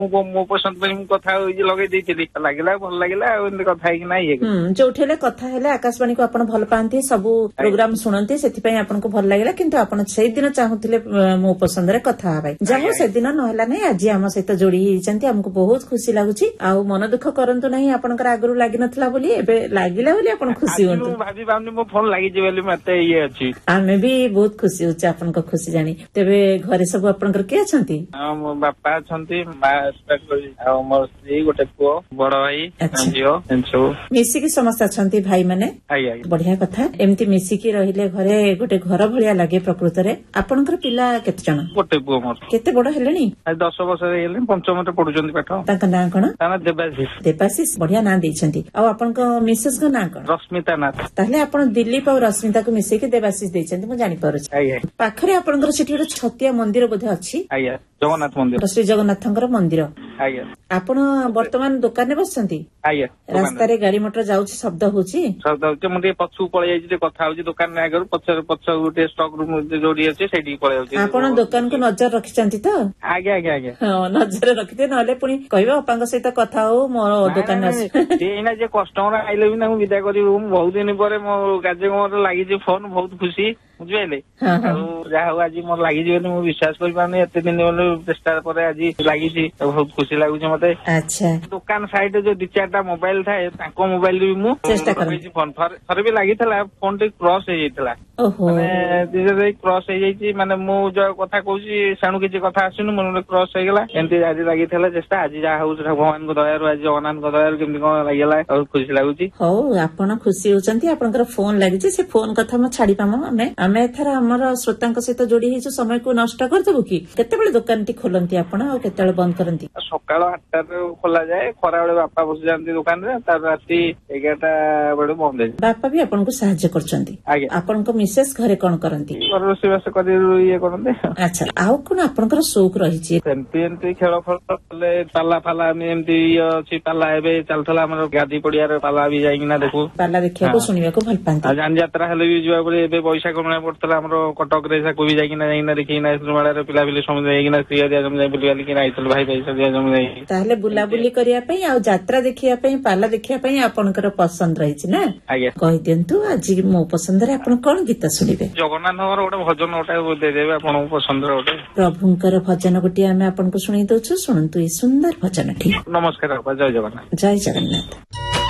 ମୋ ପସନ୍ଦ ପାଇଁ ମୁଁ କଥା ଲଗେଇ ଦେଇଥିଲି, ଲାଗିଲା ଭଲ ଲାଗିଲା ଆଉ ଏମିତି କଥା ହେଇକି ନା ଇଏ ଯୋଉଠି ହେଲେ କଥା ହେଲେ ଆକାଶବାଣୀକୁ ଆପଣ ଭଲ ପାଆନ୍ତି, ସବୁ ପ୍ରୋଗ୍ରାମ ଶୁଣନ୍ତି, ସେଥିପାଇଁ ଆପଣଙ୍କୁ ଭଲ ଲାଗିଲା। କିନ୍ତୁ ଆପଣ ସେଇଦିନ ଚାହୁଁଥିଲେ ମୋ ପସନ୍ଦରେ କଥା ହେବା ପାଇଁ, ଯାହା ସେଦିନ ନହେଲା ନାହିଁ, ଆଜି ଆମ ସହିତ ଯୋଡି ହେଇଛନ୍ତି, ଆମକୁ ବହୁତ ଖୁସି ଲାଗୁଛି। ଆଉ ମନ ଦୁଃଖ କରନ୍ତୁ ନାହିଁ, ଆପଣଙ୍କର ଆଗରୁ ଲାଗିନଥିଲା ବୋଲି, ଏବେ ଲାଗିଲା ବୋଲି ଆପଣ ଖୁସି ହୁଅନ୍ତୁ। ଭାବି ପାରୁନି ମୋ ଫୋନ ଲାଗିଛି ବୋଲି, ମତେ ଇଏ ଅଛି। ଆମେ ବି ବହୁତ ଖୁସି ହଉଛୁ ଆପଣଙ୍କ ଖୁସି ଜାଣି। ତେବେ ଘରେ ସବୁ ଆପଣଙ୍କର କିଏ ଅଛନ୍ତି? ମୋ ବାପା ଅଛନ୍ତି, ମା ଆଉ ମୋର ସ୍ତ୍ରୀ, ଗୋଟେ ପୁଅ, ବଡ ଭାଇ, ଝିଅ, ସବୁ ମିଶିକି ସମସ୍ତେ ଅଛନ୍ତି ଭାଇ ମାନେ। ବଢିଆ କଥା। ଏମିତି ମିଶିକି ରହିଲେ ଘରେ ଗୋଟେ ଘର ଭଳିଆ ଲାଗେ ପ୍ରକୃତରେ। ଆପଣଙ୍କର ପିଲା କେତେ ଜଣ? ଗୋଟେ ପୁଅ ମୋର। କେତେ ବଡ ହେଲେଣି? 10 ବର୍ଷ ହେଇଗଲେଣି, ପଞ୍ଚମରେ ପଢୁଛନ୍ତି ପାଠ। ତାଙ୍କ ନାଁ କଣ? ଦେବାଶିଷ। ଦେବାଶିଷ, ବଢିଆ ନାଁ ଦେଇଛନ୍ତି। ଆଉ ଆପଣଙ୍କ ମିସେସଙ୍କ ନାଁ କଣ? ରଶ୍ମିତା ନାଥ। ତାହେଲେ ଆପଣ ଦିଲ୍ଲୀପ ଆଉ ରଶ୍ମିତାକୁ ମିଶେଇକି ଦେବାଶିଷ ଦେଇଛନ୍ତି, ମୁଁ ଜାଣିପାରୁଛି। ପାଖରେ ଆପଣଙ୍କର ସେଠି ଗୋଟେ ଛତିଆ ମନ୍ଦିର ବୋଧେ ଅଛି? ଆଜ୍ଞା, ଜଗନ୍ନାଥ ମନ୍ଦିର, ଶ୍ରୀ ଜଗନ୍ନାଥଙ୍କର ମନ୍ଦିର। ଆଜ୍ଞା। ଆପଣ ବର୍ତ୍ତମାନ ଦୋକାନରେ ବସିଛନ୍ତି? ଆଜ୍ଞା। ରାସ୍ତାରେ ଗାଡି ମଟର ଯାଉଛି, ଶବ୍ଦ ହଉଛି? ଶବ୍ଦ ହଉଛି, ମୁଁ ଟିକେ ପଛକୁ ପଳେଇ ଯାଇଛି, ଟିକେ କଥା ହଉଛି ଦୋକାନ ଆଗରୁ, ପଛ ଗୋଟେ ଷ୍ଟକ୍ ରୁମ୍ ଯୋଉଠି ଅଛି ସେଇଠିକି ପଳେଇ ଯାଉଛି। ଆପଣ ଦୋକାନକୁ ନଜର ରଖିଛନ୍ତି ତ? ଆଜ୍ଞା ଆଜ୍ଞା ଆଜ୍ଞା। ହଁ, ନଜର ରଖିଥିବେ, ନହେଲେ ପୁଣି କହିବେ ଅପାଙ୍କ ସହିତ କଥା ହଉ, ମୋ ଦୋକାନ ଏଇନା ଯେ କଷ୍ଟମର ଆଇଲେ ବି ତାଙ୍କୁ ବିଦା କରିବୁ। ମୁଁ ବହୁତ ଦିନ ପରେ ମୋ କାର୍ଯ୍ୟକ୍ରମରେ ଲାଗିଛି ଫୋନ, ବହୁତ ଖୁସି, ବୁଝିପାରିଲେ। ଆଉ ଯାହା ହଉ ଆଜି ମୋର ଲାଗିଛି ବୋଲି ମୁଁ ବିଶ୍ୱାସ କରିପାରୁନି, ଏତେ ଦିନ ଚେଷ୍ଟା ପରେ ଆଜି ଲାଗିଛି, ବହୁତ ଖୁସି ଲାଗୁଛି ମତେ। ଆଚ୍ଛା। ଦୋକାନ ସାଇଡରେ ଯୋଉ 2-4ଟା ମୋବାଇଲ ଥାଏ, ତାଙ୍କ ମୋବାଇଲ ବି ମୁଁ ଚେଷ୍ଟା କରିଛି। ଥରେ ବି ଲାଗିଥିଲା, ଫୋନ ଟି କ୍ରସ୍ ହେଇଯାଇଥିଲା, ମାନେ ଧୀରେ କ୍ରସ୍ ହେଇଯାଇଛି, ମାନେ ମୁଁ ଯୋଉ କଥା କହୁଛି ସେଣୁ କିଛି କଥା ଆସୁନି, ମୋର କ୍ରସ୍ ହେଇଗଲା। ଏମିତି ଆଜି ଲାଗିଥିଲା ଚେଷ୍ଟା, ଆଜି ଯାହା ହଉଛି ଭଗବାନଙ୍କ ଦୟାରୁ, ଆଜି ଜଗନ୍ନାଥଙ୍କ ଦୟାରୁ କେମିତି କଣ ଲାଗିଗଲା, ବହୁତ ଖୁସି ଲାଗୁଛି। ହଉ, ଆପଣ ଖୁସି ହଉଛନ୍ତି, ଆପଣଙ୍କର ଫୋନ ଲାଗିଛି, ସେ ଫୋନ କଥା ମୁଁ ଛାଡି ପାମ। ଆମେ ଏଥର ଆମର ଶ୍ରୋତାଙ୍କ ସହିତ ଯୋଡି ହେଇଛୁ, ସମୟକୁ ନଷ୍ଟ କରିଦେବୁ କି? କେତେବେଳେ ଦୋକାନଟି ଖୋଲନ୍ତି ଆପଣ ଆଉ କେତେବେଳେ ବନ୍ଦ କରନ୍ତି? ସକାଳ 8ଟାରେ ଖୋଲା ଯାଏ, ଖରାବେଳେ ବାପା ବସିଯାନ୍ତି ଦୋକାନରେ, ତାର ରାତି 11ଟା ବେଳେ ବନ୍ଦ ହେଇଯାଏ। ବାପା ବି ଆପଣଙ୍କୁ ସାହାଯ୍ୟ କରୁଛନ୍ତି? ଆଜ୍ଞା। ଆପଣଙ୍କ ମିସେସ୍ ଘରେ କଣ କରନ୍ତି? ରୋଷେଇବାସ କରି ଇଏ କରନ୍ତି। ଆଚ୍ଛା, ଆଉ କଣ ଆପଣଙ୍କର ସଉକ ରହିଛି? ଏମିତି ଖେଳ କଲେ, ପାଲା ଫାଲା ଏମିତି ଇଏ ଅଛି, ପାଲା ଏବେ ଚାଲିଥିଲା ଆମର ଗାଦି ପଡିଆରେ, ପାଲା ବି ଯାଇକିନା ଦେଖୁ। ପାଲା ଦେଖିବାକୁ ଶୁଣିବାକୁ ଭଲ ପାଆନ୍ତି? ଆଉ ଯାତ୍ରା ହେଲେ ବି ଯିବା ପରେ, ଏବେ ବୈଶାଖ ମେଳା ପଡିଥିଲା ଆମର କଟକରେ, ତାକୁ ବି ଯାଇକିନା ଦେଖିକିନା ମେଳାରେ ପିଲାପିଲି ସମସ୍ତେ ଯାଇକିନା ବୁଲିବାଲିକିନା ଆଇଥିଲୁ, ଭାଇ ଯାଇକି। ତାହେଲେ ବୁଲାବୁଲି କରିବା ପାଇଁ ଆଉ ଯାତ୍ରା ଦେଖିବା ପାଇଁ, ପାଲା ଦେଖିବା ପାଇଁ ଆପଣଙ୍କର ପସନ୍ଦ ରହିଛି ନା? ଆଜ୍ଞା। କହିଦିଅନ୍ତୁ, ଆଜି ମୋ ପସନ୍ଦରେ ଆପଣ କଣ ଗୀତ ଶୁଣିବେ? ଜଗନ୍ନାଥଙ୍କର ଗୋଟେ ଭଜନ ଗୋଟେ ଦେଇଦେବେ, ଆପଣଙ୍କ ପସନ୍ଦର ଗୋଟେ। ପ୍ରଭୁଙ୍କର ଭଜନ ଗୋଟିଏ ଆମେ ଆପଣଙ୍କୁ ଶୁଣେଇ ଦଉଛୁ, ଶୁଣନ୍ତୁ ଏଇ ସୁନ୍ଦର ଭଜନଟି। ନମସ୍କାର, ଜୟ ଜଗନ୍ନାଥ। ଜୟ ଜଗନ୍ନାଥ।